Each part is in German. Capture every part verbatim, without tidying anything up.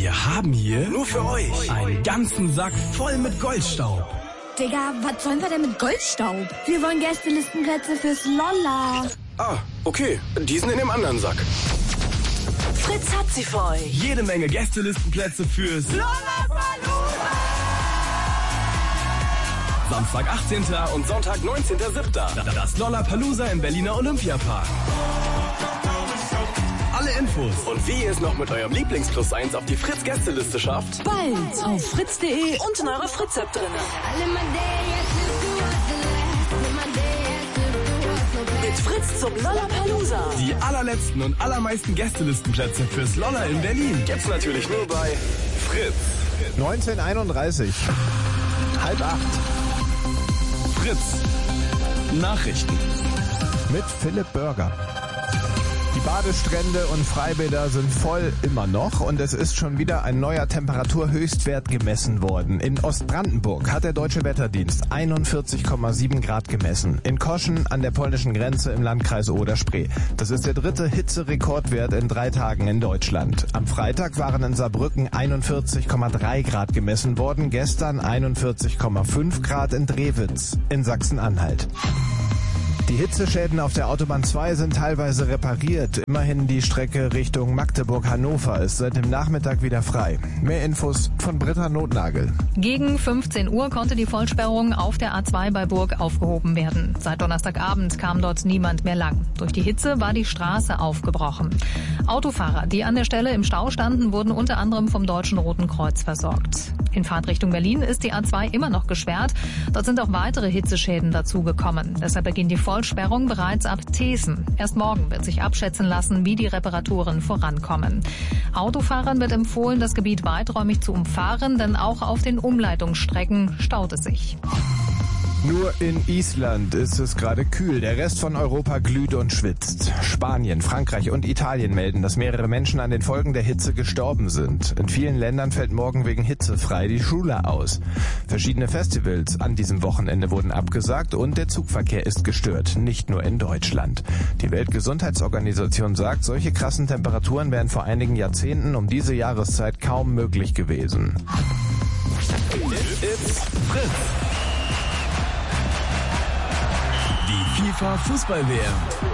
Wir haben hier nur für euch einen ganzen Sack voll mit Goldstaub. Digga, was sollen wir denn mit Goldstaub? Wir wollen Gästelistenplätze fürs Lolla. Ah, okay. Die sind in dem anderen Sack. Fritz hat sie für euch. Jede Menge Gästelistenplätze fürs Lollapalooza. Samstag, achtzehnten und Sonntag, neunzehnten siebten Das Lollapalooza im Berliner Olympiapark. Alle Infos und wie ihr es noch mit eurem Lieblings-Plus eins auf die Fritz-Gästeliste schafft, bald auf fritz punkt de und in eurer Fritz-App drin. Mit Fritz zum Lollapalooza. Die allerletzten und allermeisten Gästelistenplätze fürs Lolla in Berlin gibt's natürlich nur bei Fritz. neunzehn einunddreißig. Halb acht. Fritz. Nachrichten. Mit Philipp Börger. Die Badestrände und Freibäder sind voll immer noch und es ist schon wieder ein neuer Temperaturhöchstwert gemessen worden. In Ostbrandenburg hat der Deutsche Wetterdienst einundvierzig Komma sieben Grad gemessen. In Koschen an der polnischen Grenze im Landkreis Oder-Spree. Das ist der dritte Hitzerekordwert in drei Tagen in Deutschland. Am Freitag waren in Saarbrücken einundvierzig Komma drei Grad gemessen worden, gestern einundvierzig Komma fünf Grad in Drewitz in Sachsen-Anhalt. Die Hitzeschäden auf der Autobahn zwei sind teilweise repariert. Immerhin die Strecke Richtung Magdeburg-Hannover ist seit dem Nachmittag wieder frei. Mehr Infos von Britta Notnagel. Gegen fünfzehn Uhr konnte die Vollsperrung auf der A zwei bei Burg aufgehoben werden. Seit Donnerstagabend kam dort niemand mehr lang. Durch die Hitze war die Straße aufgebrochen. Autofahrer, die an der Stelle im Stau standen, wurden unter anderem vom Deutschen Roten Kreuz versorgt. In Fahrtrichtung Berlin ist die A zwei immer noch gesperrt. Dort sind auch weitere Hitzeschäden dazugekommen. Deshalb beginnt die Vollsperrung bereits ab Thesen. Erst morgen wird sich abschätzen lassen, wie die Reparaturen vorankommen. Autofahrern wird empfohlen, das Gebiet weiträumig zu umfahren, denn auch auf den Umleitungsstrecken staut es sich. Nur in Island ist es gerade kühl. Der Rest von Europa glüht und schwitzt. Spanien, Frankreich und Italien melden, dass mehrere Menschen an den Folgen der Hitze gestorben sind. In vielen Ländern fällt morgen wegen Hitze frei die Schule aus. Verschiedene Festivals an diesem Wochenende wurden abgesagt und der Zugverkehr ist gestört. Nicht nur in Deutschland. Die Weltgesundheitsorganisation sagt, solche krassen Temperaturen wären vor einigen Jahrzehnten um diese Jahreszeit kaum möglich gewesen. It's Fritz. Die FIFA-Fußball-W M.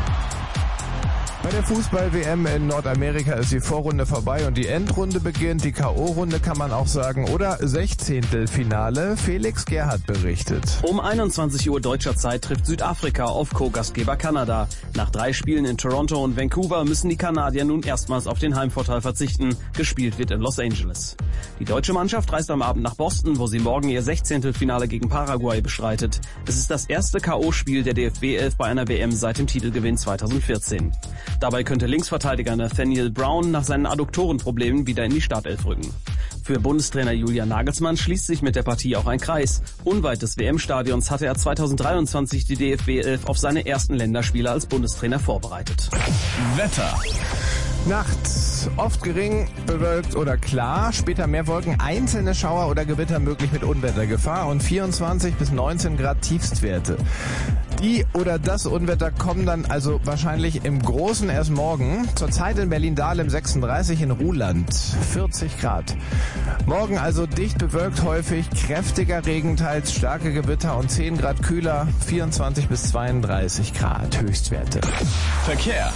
Bei der Fußball-W M in Nordamerika ist die Vorrunde vorbei und die Endrunde beginnt. Die K O-Runde kann man auch sagen. Oder Sechzehntelfinale. Felix Gerhardt berichtet. Um einundzwanzig Uhr deutscher Zeit trifft Südafrika auf Co-Gastgeber Kanada. Nach drei Spielen in Toronto und Vancouver müssen die Kanadier nun erstmals auf den Heimvorteil verzichten. Gespielt wird in Los Angeles. Die deutsche Mannschaft reist am Abend nach Boston, wo sie morgen ihr Sechzehntelfinale gegen Paraguay bestreitet. Es ist das erste K O-Spiel der D F B elf bei einer W M seit dem Titelgewinn zweitausendvierzehn. Dabei könnte Linksverteidiger Nathaniel Brown nach seinen Adduktorenproblemen wieder in die Startelf rücken. Für Bundestrainer Julian Nagelsmann schließt sich mit der Partie auch ein Kreis. Unweit des W M-Stadions hatte er zweitausenddreiundzwanzig die D F B elf auf seine ersten Länderspiele als Bundestrainer vorbereitet. Wetter. Nachts oft gering, bewölkt oder klar, später mehr Wolken, einzelne Schauer oder Gewitter möglich mit Unwettergefahr und vierundzwanzig bis neunzehn Grad Tiefstwerte. Die oder das Unwetter kommen dann also wahrscheinlich im Großen erst morgen. Zurzeit in Berlin-Dahlem sechsunddreißig, in Ruhland vierzig Grad. Morgen also dicht bewölkt häufig, kräftiger Regen, teils starke Gewitter und zehn Grad kühler, vierundzwanzig bis zweiunddreißig Grad Höchstwerte. Verkehr.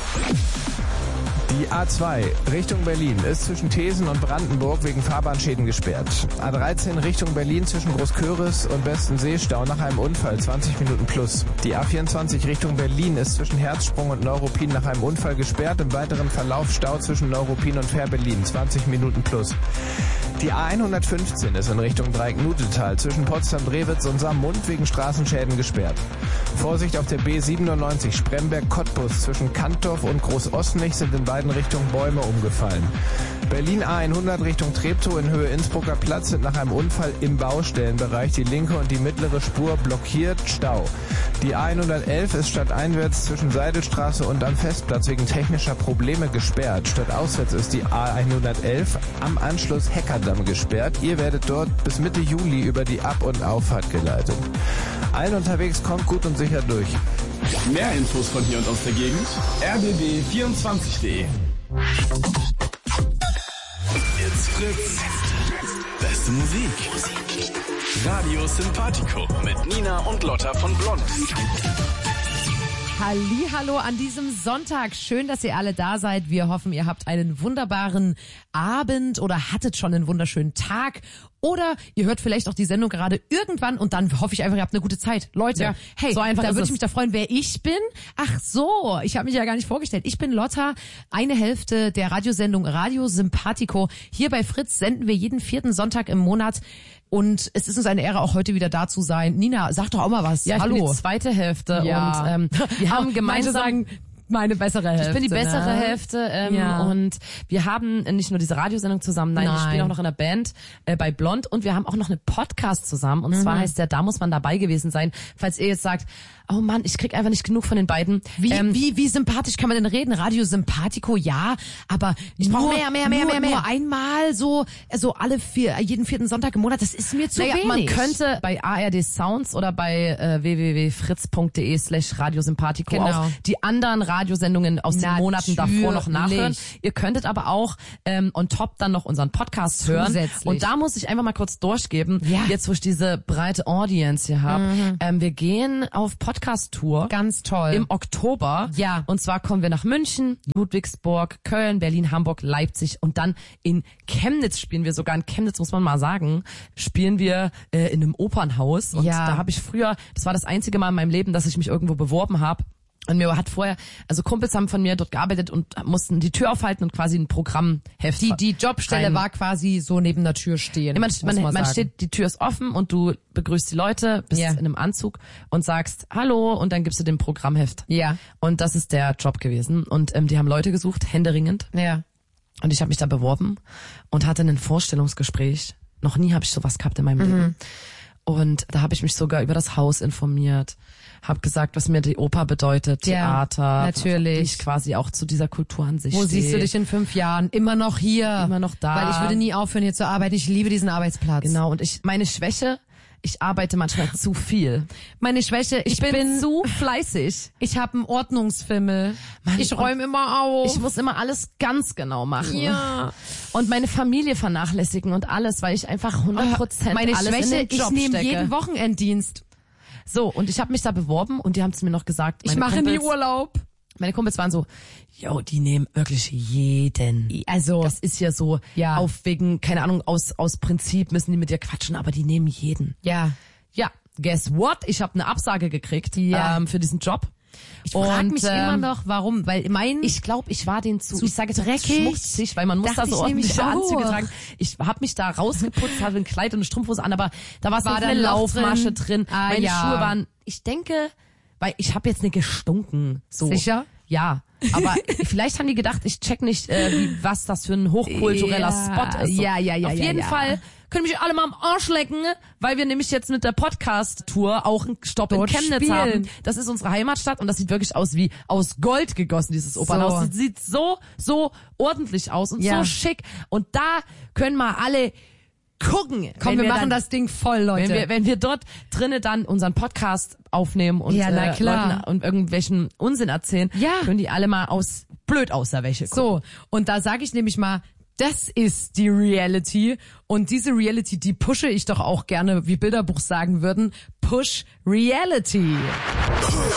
Die A zwei Richtung Berlin ist zwischen Thesen und Brandenburg wegen Fahrbahnschäden gesperrt. A dreizehn Richtung Berlin zwischen Großköris und Westensee Stau nach einem Unfall, zwanzig Minuten plus. Die A vierundzwanzig Richtung Berlin ist zwischen Herzsprung und Neuruppin nach einem Unfall gesperrt. Im weiteren Verlauf Stau zwischen Neuruppin und Fährberlin, zwanzig Minuten plus. Die A hundertfünfzehn ist in Richtung Dreieck-Nutetal zwischen Potsdam-Drewitz und Saarmund wegen Straßenschäden gesperrt. Vorsicht auf der B siebenundneunzig Spremberg-Cottbus zwischen Kantorf und Großosnich sind in beiden Richtungen Bäume umgefallen. Berlin A hundert Richtung Treptow in Höhe Innsbrucker Platz sind nach einem Unfall im Baustellenbereich die linke und die mittlere Spur blockiert, Stau. Die A hundertelf ist stadteinwärts zwischen Seidelstraße und am Festplatz wegen technischer Probleme gesperrt. Stadtauswärts ist die A hundertelf am Anschluss Heckerdamm gesperrt. Ihr werdet dort bis Mitte Juli über die Ab- und Auffahrt geleitet. Allen unterwegs kommt gut und sicher durch. Mehr Infos von hier und aus der Gegend r b b vierundzwanzig punkt de. It's Fritz. Beste Musik. Radio Sympathico mit Nina und Lotta von Blond. Hallihallo an diesem Sonntag. Schön, dass ihr alle da seid. Wir hoffen, ihr habt einen wunderbaren Abend oder hattet schon einen wunderschönen Tag. Oder ihr hört vielleicht auch die Sendung gerade irgendwann und dann hoffe ich einfach, ihr habt eine gute Zeit. Leute, ja, hey, so einfach da würde es. ich mich da freuen, wer ich bin. Ach so, ich habe mich ja gar nicht vorgestellt. Ich bin Lotta, eine Hälfte der Radiosendung Radio Sympathico. Hier bei Fritz senden wir jeden vierten Sonntag im Monat. Und es ist uns eine Ehre, auch heute wieder da zu sein. Nina, sag doch auch mal was. Ja, ich Hallo. bin die zweite Hälfte Ja. und ähm, wir haben gemeinsam... sagen, meine bessere Hälfte. Ich bin die bessere ne? Hälfte ähm, Ja. und wir haben nicht nur diese Radiosendung zusammen, nein, Nein. wir spielen auch noch in einer Band äh, bei Blond und wir haben auch noch eine Podcast zusammen und Mhm. zwar heißt der, da muss man dabei gewesen sein, falls ihr jetzt sagt, oh Mann, ich krieg einfach nicht genug von den beiden. Wie, ähm, wie, wie sympathisch kann man denn reden? Radio Sympathico, ja, aber Ich brauch nur, mehr, mehr, mehr, nur, mehr, mehr. nur einmal so, so alle vier, jeden vierten Sonntag im Monat, das ist mir zu naja, wenig. man könnte bei A R D Sounds oder bei äh, w w w punkt fritz punkt de slash radiosympathico Genau. auch die anderen Radiosendungen aus den Monaten davor noch nachhören. Natürlich. Ihr könntet aber auch ähm, on top dann noch unseren Podcast hören. Zusätzlich. Und da muss ich einfach mal kurz durchgeben, Ja. jetzt wo ich diese breite Audience hier habe. Mhm. Ähm, wir gehen auf Podcast-Tour. Ganz toll. Im Oktober. Ja. Und zwar kommen wir nach München, Ludwigsburg, Köln, Berlin, Hamburg, Leipzig und dann in Chemnitz spielen wir, sogar in Chemnitz muss man mal sagen, spielen wir äh, in einem Opernhaus. Und Ja. da habe ich früher, das war das einzige Mal in meinem Leben, dass ich mich irgendwo beworben habe. Und mir hat vorher, also Kumpels haben von mir dort gearbeitet und mussten die Tür aufhalten und quasi ein Programmheft. die, die Jobstelle rein- war quasi so neben der Tür stehen. man, muss man, man man sagen. steht, die Tür ist offen und du begrüßt die Leute, bist Ja. in einem Anzug und sagst Hallo und dann gibst du dem Programmheft. Ja. Und das ist der Job gewesen. Und ähm, die haben Leute gesucht, händeringend. Ja. Und ich habe mich da beworben und hatte ein Vorstellungsgespräch. Noch nie habe ich sowas gehabt in meinem Mhm. Leben. Und da habe ich mich sogar über das Haus informiert, habe gesagt, was mir die Oper bedeutet, Ja, Theater, natürlich. wie ich quasi auch zu dieser Kultur an sich Wo stehe. siehst du dich in fünf Jahren? Immer noch hier. Immer noch da. Weil ich würde nie aufhören, hier zu arbeiten. Ich liebe diesen Arbeitsplatz. Genau, und ich meine Schwäche, ich arbeite manchmal zu viel. Meine Schwäche, ich, Ich bin, bin zu fleißig. ich habe einen Ordnungsfimmel. Mann, ich und räume immer auf. Ich muss immer alles ganz genau machen. Ja. Und meine Familie vernachlässigen und alles, weil ich einfach hundert Prozent Meine alles Schwäche, in den ich Job nehme stecke. jeden Wochenenddienst. So, und ich habe mich da beworben und die haben es mir noch gesagt. Ich meine mache nie Kumpels, Urlaub. Meine Kumpels waren so, yo, die nehmen wirklich jeden. Also, Das ist ja so, Ja. auf wegen, keine Ahnung, aus aus Prinzip müssen die mit dir quatschen, aber die nehmen jeden. ja. Ja, guess what? Ich habe eine Absage gekriegt Ja. ähm, für diesen Job. Ich frage Und, mich ähm, immer noch, warum, weil mein Ich glaube, ich war denen zu, Zu ich sage jetzt dreckig? schmutzig, weil man muss Dachte da so ich nämlich ordentliche Anzüge auch. tragen. Ich habe mich da rausgeputzt, hatte ein Kleid und eine Strumpfhose an, aber da war so War eine da ein Loch Laufmasche drin? drin. Ah, Meine ja. Schuhe waren, ich denke, weil ich habe jetzt nicht gestunken. So. Sicher? Ja, aber vielleicht haben die gedacht, ich check nicht, äh, wie, was das für ein hochkultureller Ja, Spot ist. So. ja, ja, ja, Auf ja, jeden ja. Fall können mich alle mal am Arsch lecken, weil wir nämlich jetzt mit der Podcast-Tour auch einen Stopp Dort in Chemnitz spielen. haben. Das ist unsere Heimatstadt und das sieht wirklich aus wie aus Gold gegossen, dieses Opernhaus. So. Das sieht so, so ordentlich aus und Ja. so schick. Und da können wir alle gucken. Komm, wenn wir machen dann, das Ding voll, Leute. Wenn wir, wenn wir dort drinnen dann unseren Podcast aufnehmen und, Ja, na äh, klar. Leuten und irgendwelchen Unsinn erzählen, Ja. können die alle mal aus blöd aus der Wäsche gucken. So, und da sage ich nämlich mal, das ist die Reality. Und diese Reality, die pushe ich doch auch gerne, wie Bilderbuch sagen würden, Push Reality.